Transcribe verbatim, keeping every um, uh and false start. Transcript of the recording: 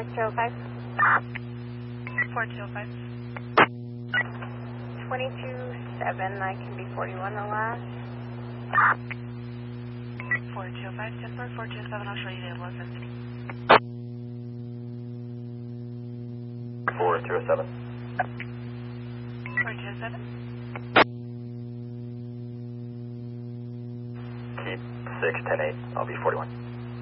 two oh five. four two oh five. twenty-two seven, I can be forty-one the last. four two oh five, Temper, four two oh seven, I'll show you the low density. four two oh seven. four two oh seven. Keep six ten eight, I'll be forty-one.